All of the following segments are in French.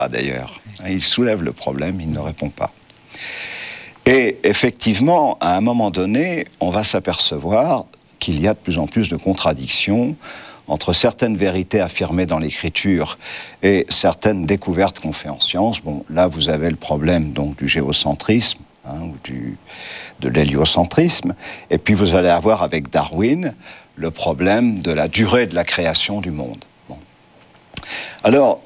pas d'ailleurs. Il soulève le problème, il ne répond pas. Et effectivement, à un moment donné, on va s'apercevoir qu'il y a de plus en plus de contradictions entre certaines vérités affirmées dans l'écriture et certaines découvertes qu'on fait en science. Bon, là, vous avez le problème donc, du géocentrisme, ou de l'héliocentrisme, et puis vous allez avoir avec Darwin le problème de la durée de la création du monde. Bon. Alors,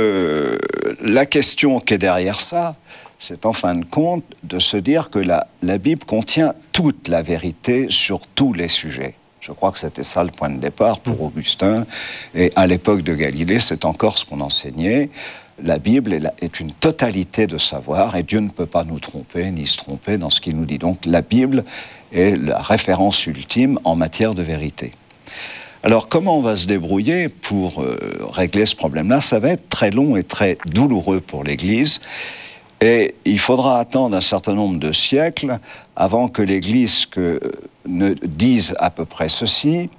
la question qui est derrière ça, c'est en fin de compte de se dire que la Bible contient toute la vérité sur tous les sujets. Je crois que c'était ça le point de départ pour Augustin. Et à l'époque de Galilée, c'est encore ce qu'on enseignait. La Bible est une totalité de savoir et Dieu ne peut pas nous tromper ni se tromper dans ce qu'il nous dit. Donc la Bible est la référence ultime en matière de vérité. Alors comment on va se débrouiller pour régler ce problème-là? Ça va être très long et très douloureux pour l'Église. Et il faudra attendre un certain nombre de siècles avant que l'Église ne dise à peu près ceci.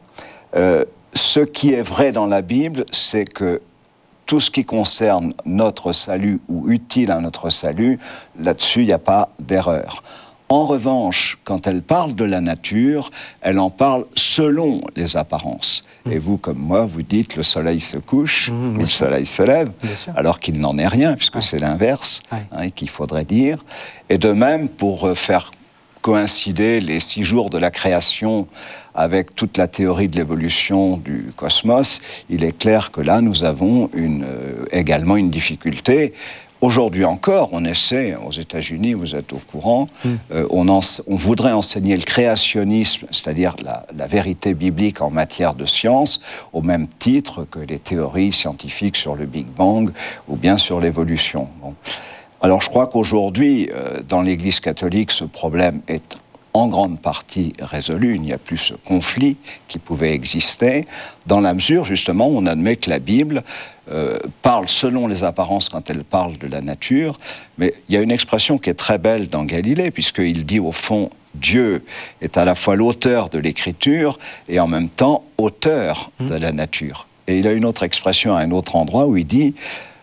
Ce qui est vrai dans la Bible, c'est que tout ce qui concerne notre salut ou utile à notre salut, là-dessus, il n'y a pas d'erreur. En revanche, quand elle parle de la nature, elle en parle selon les apparences. Et vous, comme moi, vous dites le soleil se couche, le soleil se lève, alors qu'il n'en est rien, puisque c'est l'inverse qu'il faudrait dire. Et de même, pour faire coïncider les 6 jours de la création avec toute la théorie de l'évolution du cosmos, il est clair que là, nous avons également une difficulté. Aujourd'hui encore, on essaie, aux États-Unis, vous êtes au courant, on voudrait enseigner le créationnisme, c'est-à-dire la vérité biblique en matière de science, au même titre que les théories scientifiques sur le Big Bang ou bien sur l'évolution. Bon. Alors je crois qu'aujourd'hui, dans l'Église catholique, ce problème est en grande partie résolu. Il n'y a plus ce conflit qui pouvait exister, dans la mesure, justement, où on admet que la Bible parle selon les apparences quand elle parle de la nature, mais il y a une expression qui est très belle dans Galilée, puisqu'il dit, au fond, Dieu est à la fois l'auteur de l'écriture et en même temps auteur de la nature. Et il a une autre expression à un autre endroit où il dit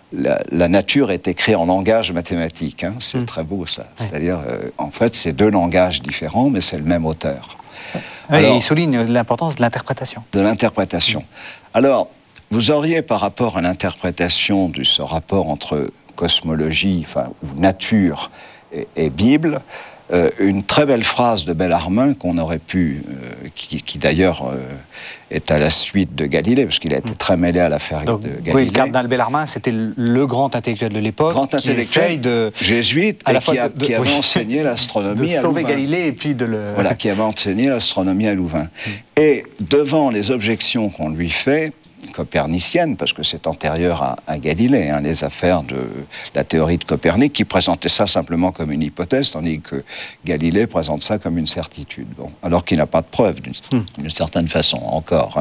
la nature est écrite en langage mathématique. C'est très beau, ça. C'est-à-dire, en fait, c'est 2 langages différents, mais c'est le même auteur. Alors, il souligne l'importance de l'interprétation. De l'interprétation. Alors, vous auriez, par rapport à l'interprétation de ce rapport entre cosmologie, ou nature et Bible, une très belle phrase de Bellarmine qu'on aurait pu, qui d'ailleurs est à la suite de Galilée, parce qu'il a été très mêlé à l'affaire de Galilée. Oui, le cardinal Bellarmine, c'était le grand intellectuel de l'époque, qui essaye de... jésuite, et qui avait enseigné l'astronomie à Louvain. De sauver Galilée et puis de le... Voilà, qui avait enseigné l'astronomie à Louvain. Et devant les objections qu'on lui fait, copernicienne, parce que c'est antérieur à Galilée, les affaires de la théorie de Copernic, qui présentait ça simplement comme une hypothèse, tandis que Galilée présente ça comme une certitude. Bon, alors qu'il n'a pas de preuve, d'une certaine façon, encore.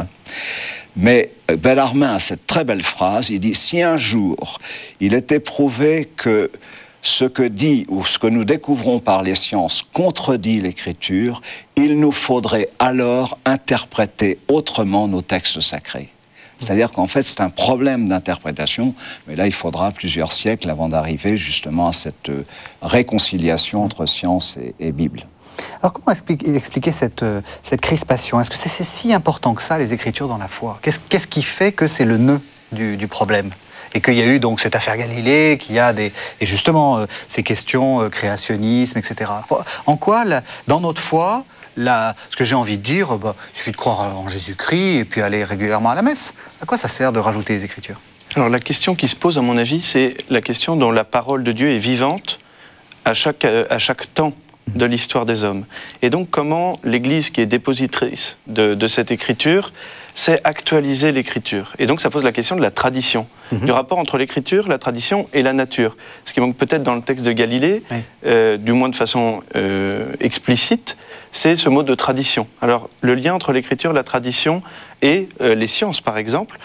Mais Bellarmine a cette très belle phrase, il dit « Si un jour, il était prouvé que ce que dit ou ce que nous découvrons par les sciences contredit l'Écriture, il nous faudrait alors interpréter autrement nos textes sacrés. » C'est-à-dire qu'en fait, c'est un problème d'interprétation, mais là, il faudra plusieurs siècles avant d'arriver justement à cette réconciliation entre science et Bible. Alors, comment expliquer cette crispation? Est-ce que c'est si important que ça, les Écritures dans la foi? Qu'est-ce qui fait que c'est le nœud du problème? Et qu'il y a eu donc cette affaire Galilée, qu'il y a et justement ces questions créationnisme, etc. En quoi, dans notre foi, ce que j'ai envie de dire, il suffit de croire en Jésus-Christ et puis aller régulièrement à la messe. À quoi ça sert de rajouter les Écritures? Alors la question qui se pose, à mon avis, c'est la question dont la parole de Dieu est vivante à chaque temps de l'histoire des hommes. Et donc comment l'Église, qui est dépositrice de cette Écriture, sait actualiser l'Écriture. Et donc ça pose la question de la tradition, du rapport entre l'Écriture, la tradition et la nature. Ce qui manque peut-être dans le texte de Galilée, du moins de façon explicite, c'est ce mot de tradition. Alors, le lien entre l'écriture, la tradition et les sciences, par exemple,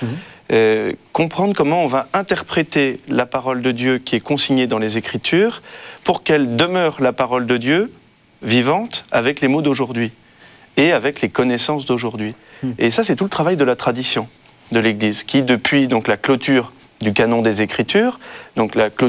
comprendre comment on va interpréter la parole de Dieu qui est consignée dans les Écritures pour qu'elle demeure la parole de Dieu vivante avec les mots d'aujourd'hui et avec les connaissances d'aujourd'hui. Et ça, c'est tout le travail de la tradition de l'Église, qui, depuis donc, la clôture du canon des Écritures, donc la clôture